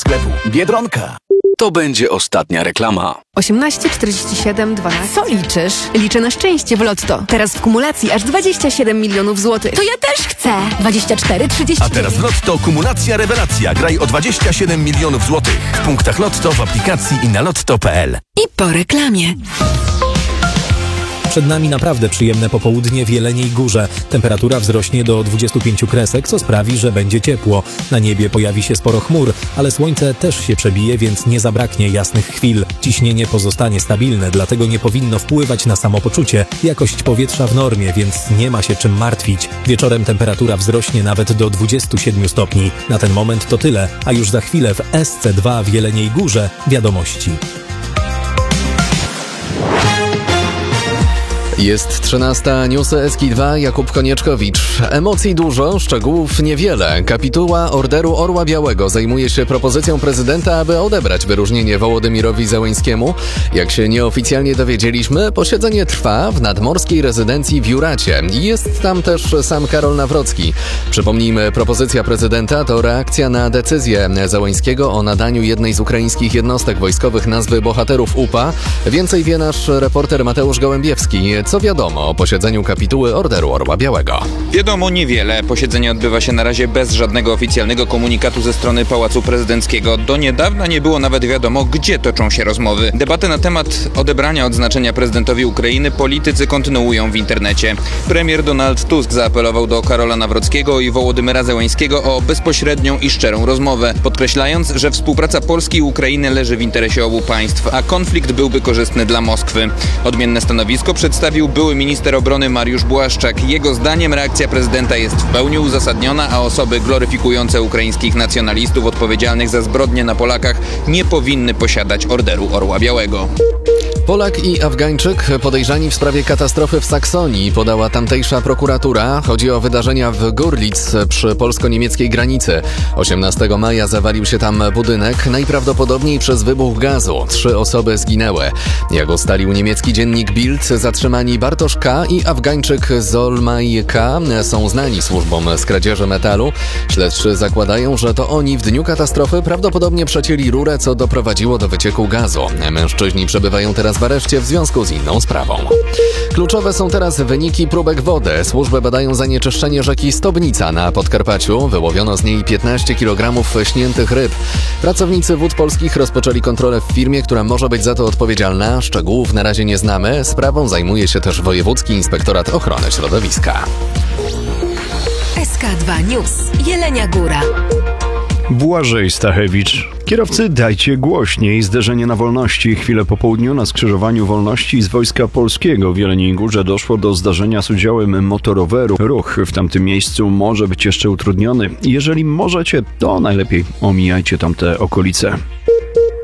sklepu Biedronka. To będzie ostatnia reklama. 18, 47, 12. Co liczysz? Liczę na szczęście w Lotto. Teraz w kumulacji aż 27 milionów złotych. To ja też chcę. 24, 30. A teraz w Lotto kumulacja rewelacja. Graj o 27 milionów złotych. W punktach Lotto, w aplikacji i na lotto.pl. I po reklamie. Przed nami naprawdę przyjemne popołudnie w Jeleniej Górze. Temperatura wzrośnie do 25 kresek, co sprawi, że będzie ciepło. Na niebie pojawi się sporo chmur, ale słońce też się przebije, więc nie zabraknie jasnych chwil. Ciśnienie pozostanie stabilne, dlatego nie powinno wpływać na samopoczucie. Jakość powietrza w normie, więc nie ma się czym martwić. Wieczorem temperatura wzrośnie nawet do 27 stopni. Na ten moment to tyle, a już za chwilę w SC2 w Jeleniej Górze wiadomości. Jest 13, newsy SK2, Jakub Konieczkowicz. Emocji dużo, szczegółów niewiele. Kapituła Orderu Orła Białego zajmuje się propozycją prezydenta, aby odebrać wyróżnienie Wołodymyrowi Zełenskiemu. Jak się nieoficjalnie dowiedzieliśmy, posiedzenie trwa w nadmorskiej rezydencji w Juracie. Jest tam też sam Karol Nawrocki. Przypomnijmy, propozycja prezydenta to reakcja na decyzję Zełenskiego o nadaniu jednej z ukraińskich jednostek wojskowych nazwy bohaterów UPA. Więcej wie nasz reporter Mateusz Gołębiewski. Co wiadomo o posiedzeniu kapituły Orderu Orła Białego? Wiadomo niewiele. Posiedzenie odbywa się na razie bez żadnego oficjalnego komunikatu ze strony Pałacu Prezydenckiego. Do niedawna nie było nawet wiadomo, gdzie toczą się rozmowy. Debatę na temat odebrania odznaczenia prezydentowi Ukrainy politycy kontynuują w internecie. Premier Donald Tusk zaapelował do Karola Nawrockiego i Wołodymyra Zełenskiego o bezpośrednią i szczerą rozmowę, podkreślając, że współpraca Polski i Ukrainy leży w interesie obu państw, a konflikt byłby korzystny dla Moskwy. Odmienne stanowisko przedstawił były minister obrony Mariusz Błaszczak. Jego zdaniem reakcja prezydenta jest w pełni uzasadniona, a osoby gloryfikujące ukraińskich nacjonalistów odpowiedzialnych za zbrodnie na Polakach nie powinny posiadać Orderu Orła Białego. Polak i Afgańczyk podejrzani w sprawie katastrofy w Saksonii, podała tamtejsza prokuratura. Chodzi o wydarzenia w Görlitz przy polsko-niemieckiej granicy. 18 maja zawalił się tam budynek, najprawdopodobniej przez wybuch gazu. 3 osoby zginęły. Jak ustalił niemiecki dziennik Bild, zatrzymani Bartosz K. i Afgańczyk Zolmaj K. są znani służbom z kradzieży metalu. Śledczy zakładają, że to oni w dniu katastrofy prawdopodobnie przecięli rurę, co doprowadziło do wycieku gazu. Mężczyźni przebywają teraz w areszcie w związku z inną sprawą. Kluczowe są teraz wyniki próbek wody. Służby badają zanieczyszczenie rzeki Stobnica na Podkarpaciu. Wyłowiono z niej 15 kg śniętych ryb. Pracownicy Wód Polskich rozpoczęli kontrolę w firmie, która może być za to odpowiedzialna. Szczegółów na razie nie znamy. Sprawą zajmuje się też Wojewódzki Inspektorat Ochrony Środowiska. SK2 News. Jelenia Góra. Błażej Stachewicz. Kierowcy, dajcie głośniej. Zderzenie na Wolności. Chwilę po południu na skrzyżowaniu Wolności z Wojska Polskiego w Jeleniej Górze doszło do zdarzenia z udziałem motoroweru. Ruch w tamtym miejscu może być jeszcze utrudniony. Jeżeli możecie, to najlepiej omijajcie tamte okolice.